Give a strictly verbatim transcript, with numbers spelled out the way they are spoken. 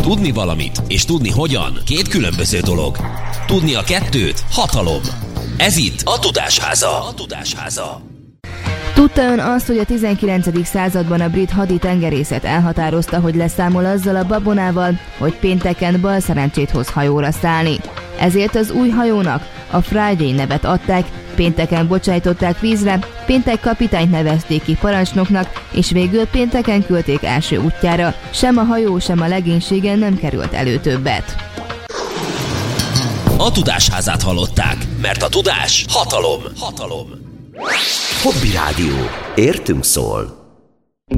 Tudni valamit és tudni hogyan két különböző dolog. Tudni a kettőt hatalom. Ez itt a Tudásháza. A Tudásháza. Tudta ön azt, hogy a tizenkilencedik században a brit haditengerészet elhatározta, hogy leszámol azzal a babonával, hogy pénteken bal szerencsét hoz hajóra szállni. Ezért az új hajónak a Friday nevet adták, pénteken bocsájtották vízre, péntek kapitányt nevezték ki parancsnoknak, és végül pénteken küldték első útjára. Sem a hajó, sem a legénységen nem került elő többet. A Tudásházát hallották, mert a tudás hatalom. Hatalom. Hobby Rádió. Értünk szól.